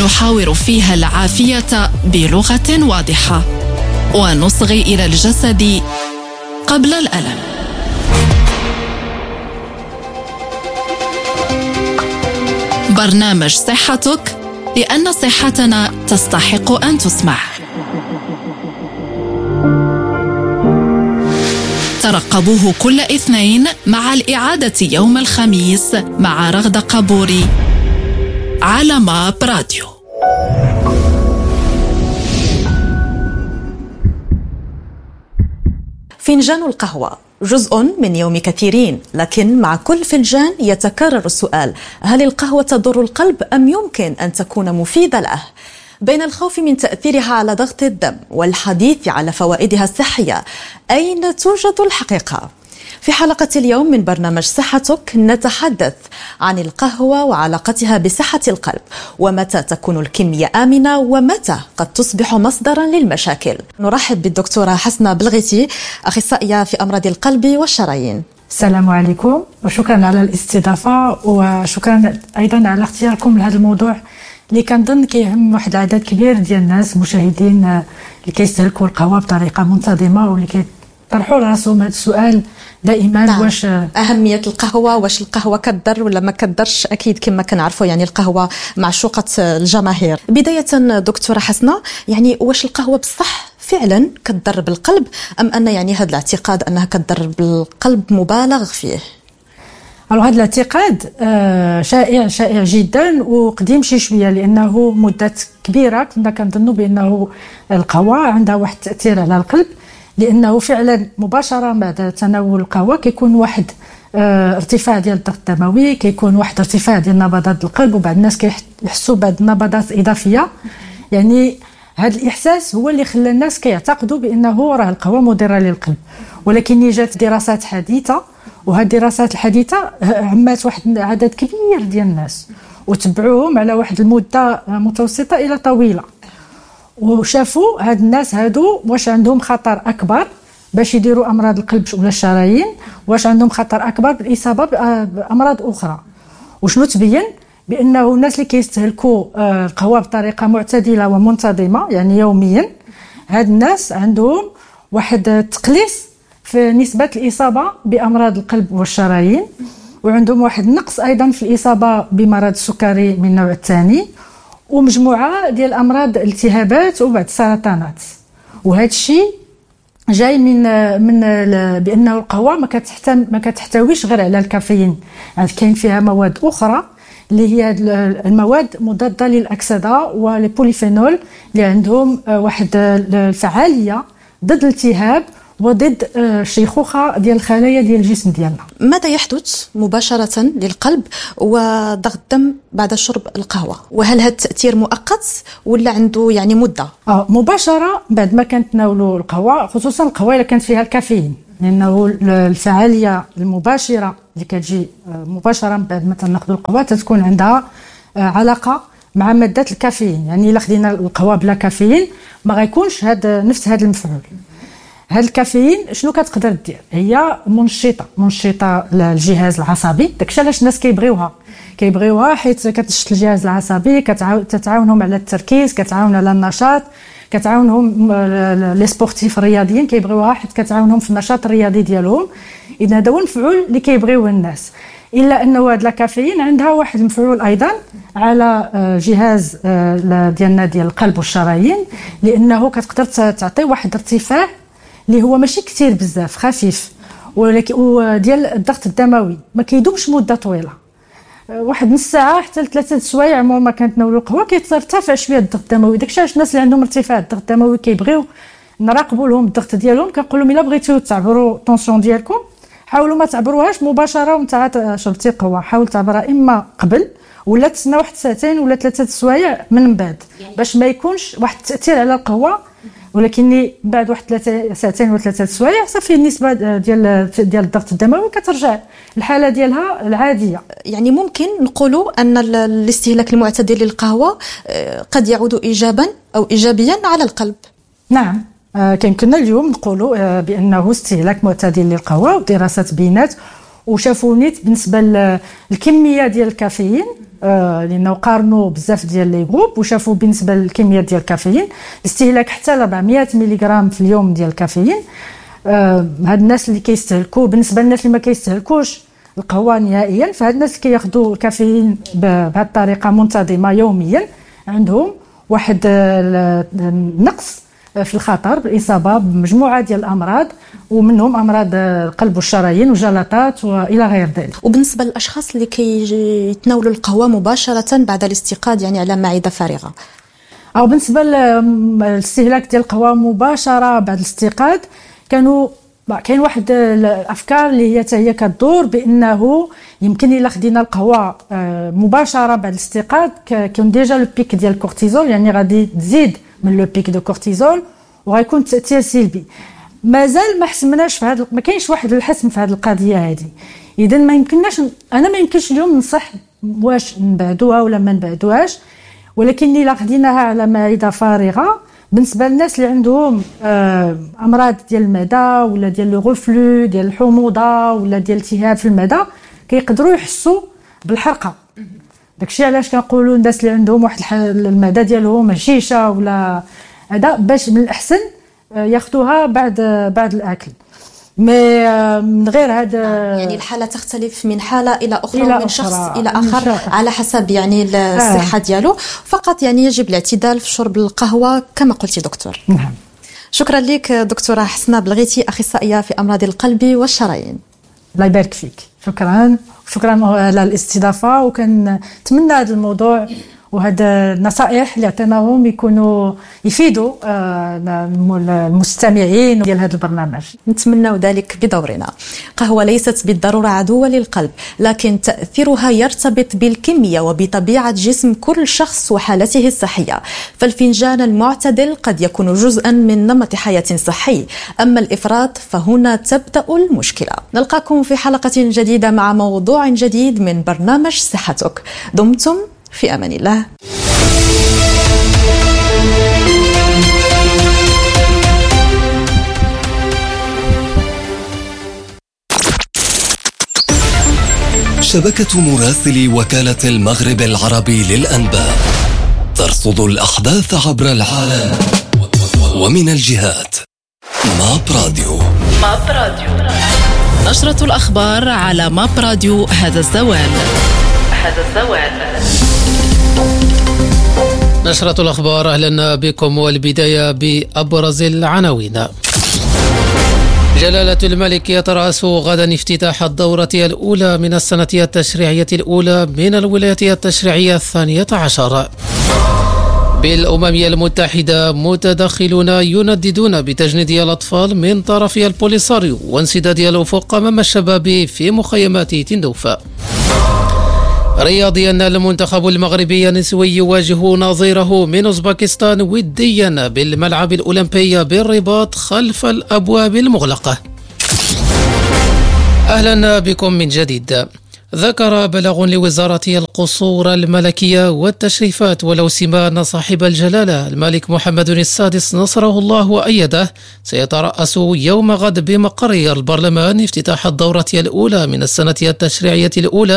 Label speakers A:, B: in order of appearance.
A: نحاور فيها العافية بلغة واضحة ونصغي إلى الجسد قبل الألم. برنامج صحتك، لأن صحتنا تستحق أن تسمع. ترقبوه كل اثنين مع الإعادة يوم الخميس مع رغدة قبوري على ماب راديو.
B: فنجان القهوة جزء من يوم كثيرين، لكن مع كل فنجان يتكرر السؤال: هل القهوة تضر القلب أم يمكن أن تكون مفيدة له؟ بين الخوف من تأثيرها على ضغط الدم والحديث على فوائدها الصحية، أين توجد الحقيقة؟ في حلقة اليوم من برنامج صحتك نتحدث عن القهوة وعلاقتها بصحة القلب، ومتى تكون الكمية آمنة ومتى قد تصبح مصدرا للمشاكل. نرحب بالدكتورة حسنة بلغيتي، أخصائية في أمراض القلب والشرايين.
C: السلام عليكم وشكرا على الاستضافة، وشكرا أيضا على اختياركم لهذا الموضوع اللي كنظن كيهم واحد العدد كبير ديال الناس مشاهدين اللي كيستهلكوا القهوة بطريقة منتظمة واللي كيطرحوا راسهم هذا السؤال دائما. نعم. واش
B: أهمية القهوة، واش القهوة كتضر ولا ما كتضرش؟ أكيد كما كنعرفوا يعني القهوة معشوقة الجماهير. بداية دكتورة حسنة، يعني واش القهوة بصح فعلا كتضر بالقلب أم أن يعني هذا الاعتقاد أنها كتضر بالقلب مبالغ فيه؟
C: هذا الاعتقاد شائع جدا وقديم شي شويه، لانه مده كبيره كنا كنظنوا بانه القهوه عندها واحد التاثير على القلب، لانه فعلا مباشره بعد تناول القهوه كيكون واحد ارتفاع ديال الضغط الدموي، كيكون واحد ارتفاع ديال نبضات القلب، وبعض الناس كيحسوا بعض النبضات اضافيه. يعني هذا الاحساس هو اللي خلى الناس كيعتقدوا بانه راه القهوه مضره للقلب. ولكن جات دراسات حديثه، وهذه الدراسات الحديثه عمات واحد عدد كبير ديال الناس وتبعوهم على واحد المده متوسطه الى طويله، وشافوا هاد الناس هادو واش عندهم خطر اكبر باش يديروا امراض القلب ولا الشرايين، واش عندهم خطر اكبر بالاصابه بامراض اخرى. وشنو تبين؟ بانه الناس اللي كيستهلكوا القهوه بطريقه معتدله ومنتظمه يعني يوميا، هاد الناس عندهم واحد التقليص في نسبة الإصابة بأمراض القلب والشرايين، وعندهم واحد النقص أيضا في الإصابة بمرض السكري من النوع الثاني، ومجموعة ديال أمراض الالتهابات وبعض السرطانات. وهذا الشيء جاي من بأنه القهوة ما كتحتويش غير على الكافيين، يعني كاين فيها مواد أخرى اللي هي المواد مضادة للأكسدة والبوليفينول اللي عندهم واحد الفعالية ضد الالتهاب وضد الشيخوخة ديال الخلايا ديال الجسم ديالنا.
B: ماذا يحدث مباشرة للقلب وضغط الدم بعد شرب القهوة؟ وهل هذا التأثير مؤقت ولا عنده يعني مدة؟
C: مباشرة بعد ما كنتناولوا القهوة، خصوصا القهوة اللي كانت فيها الكافيين، لأنه الفعالية المباشرة اللي كتجي مباشرة بعد ما تناخذوا القهوة تكون عندها علاقة مع مادة الكافيين. يعني إلا خدينا القهوة بلا كافيين ما غيكونش نفس هذا المفعول. هاد الكافيين شنو كتقدر دير؟ هي منشطه للجهاز العصبي. داكشي علاش الناس كيبغيوها حيت كتنشط الجهاز العصبي، كتعاونهم على التركيز، كتعاون على النشاط، كتعاونهم لي سبورتيف الرياضيين كيبغيوها حيت كتعاونهم في النشاط الرياضي ديالهم. اذا هذا هو المفعول اللي كيبغيوه الناس. الا انه هاد الكافيين عندها واحد المفعول ايضا على جهاز ديالنا ديال القلب والشرايين، لانه كتقدر تعطي واحد ارتفاع اللي هو ماشي كثير بزاف، خفيف، ولكن وديال الضغط الدموي ما كيدومش مده طويله، واحد نص ساعه حتى ل3 سوايع. عمر ما كنتناولوا القهوه كيترتفع شويه الضغط الدموي. داكشي علاش الناس اللي عندهم ارتفاع الضغط الدموي كيبغيو نراقبوا لهم الضغط ديالهم. كنقول لهم الا بغيتوا تعبروا الطونسيون ديالكم حاولوا ما تعبروهاش مباشره وانت شربتي قهوه، حاول تعبرها اما قبل ولا تسنى واحد 2 ولا 3 سوايع من بعد باش ما يكونش واحد التاثير على القهوه. ولكن بعد واحد 2 ساعتين ولا 3 سوايع صافي النسبه ديال الضغط الدموي كترجع الحاله ديالها العاديه.
B: يعني ممكن نقولوا ان الاستهلاك المعتدل للقهوه قد يعود ايجابا او ايجابيا على القلب.
C: نعم، كيمكننا اليوم نقولوا بانه استهلاك معتدل للقهوه، ودراسات بينات وشافوا نيت بالنسبه للكميه ديال الكافيين لانه قارنوا بزاف ديال لي جروب وشافوا بالنسبه للكميه ديال الكافيين الاستهلاك حتى ل 400 ملغ في اليوم ديال الكافيين. هاد الناس اللي كيستهلكوا بالنسبه للناس اللي ما كيستهلكوش القهوه نهائيا، فهاد الناس اللي كياخذوا الكافيين بهذه الطريقه منتظمه يوميا عندهم واحد النقص في الخطر بالاصابه بمجموعه ديال الامراض ومنهم امراض القلب والشرايين وجلطات والى غير ذلك.
B: وبالنسبه للاشخاص اللي كيتناولوا القهوه مباشره بعد الاستيقاظ يعني على معده فارغه،
C: او بالنسبه للاستهلاك ديال القهوه مباشره بعد الاستيقاظ كاين واحد الافكار اللي هي حتى هي كتدور بانه يمكن الا خدينا القهوه مباشره بعد الاستيقاظ كيكون ديجا لو بيك ديال الكورتيزول، يعني غادي تزيد من لو بيك دو كورتيزول وغيكون تاثير سلبي. مازال ما حسمناش في هذا، ما كاينش واحد الحسم في هذه القضيه هذه. اذا ما يمكنناش، انا ما يمكنش اليوم ننصح واش نبعدوها ولا ما نبعدوهاش، ولكن الا خديناها على معده فارغه بالنسبه للناس اللي عندهم امراض ديال المعده ولا ديال لو غوفلو ديال الحموضه ولا ديال التهاب في المعده كيقدروا يحسوا بالحرقه. داكشي علاش كنقولوا الناس اللي عندهم واحد المعده ديالهم هشيشه ولا هذا باش من الاحسن ياخذوها بعد الاكل. من غير هذا
B: يعني الحاله تختلف من حاله الى اخرى ومن شخص الى اخر على حسب يعني الصحه ديالو. فقط يعني يجب الاعتدال في شرب القهوه كما قلتي دكتور.
C: نعم.
B: شكرا لك دكتوره حسناء بلغيتي، اخصائيه في امراض القلب والشرايين.
C: الله يبارك فيك. شكرا على الاستضافه، وكنتمنى هذا الموضوع وهاد النصائح اللي عطيناهم يكونوا يفيدوا المستمعين ديال هذا البرنامج.
B: نتمنى ذلك بدورنا. قهوة ليست بالضرورة عدوة للقلب، لكن تأثيرها يرتبط بالكمية وبطبيعة جسم كل شخص وحالته الصحية. فالفنجان المعتدل قد يكون جزءا من نمط حياة صحي، أما الإفراط فهنا تبدأ المشكلة. نلقاكم في حلقة جديدة مع موضوع جديد من برنامج صحتك. دمتم في أمان الله.
D: شبكة مراسلي وكالة المغرب العربي للأنباء ترصد الأحداث عبر العالم ومن الجهات. ماب راديو.
A: نشرة الأخبار على ماب راديو. هذا الزوال.
E: نشرة الأخبار، أهلا بكم، والبداية بأبرز العناوين. جلالة الملك يترأس غدا افتتاح الدورة الأولى من السنة التشريعية الأولى من الولاية التشريعية 12. بالأمم المتحدة متدخلون ينددون بتجنيد الأطفال من طرف البوليساريو وانسداد الأفق أمام الشباب في مخيمات تندوفا. رياضيا، المنتخب المغربي النسوي يواجه نظيره من أوزبكستان وديا بالملعب الأولمبي بالرباط خلف الأبواب المغلقة. أهلا بكم من جديد. ذكر بلاغ لوزارة القصور الملكية والتشريفات والأوسمة أن صاحب الجلالة الملك محمد السادس نصره الله وأيده سيترأس يوم غد بمقر البرلمان افتتاح الدورة الأولى من السنة التشريعية الأولى